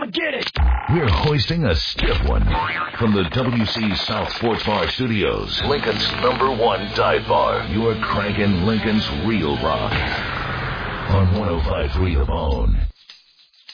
get it. We're hoisting a stiff one from the WC South Sports Bar Studios. Lincoln's #1 dive bar. You're cranking Lincoln's real rock on 105.3 The Bone.